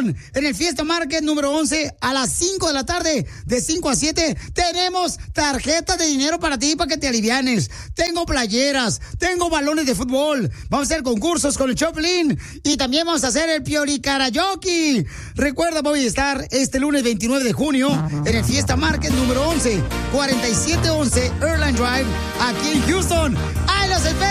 Houston, en el Fiesta Market número 11, a las 5 de la tarde, de 5 a 7, tenemos tarjetas de dinero para ti, para que te alivianes. Tengo playeras, tengo balones de fútbol, vamos a hacer concursos con el Choplin y también vamos a hacer el Pioli Karaoke. Recuerda, voy a estar este lunes 29 de junio en el Fiesta Market número 11, 4711 Airline Drive, aquí en Houston. ¡Ay, los espero!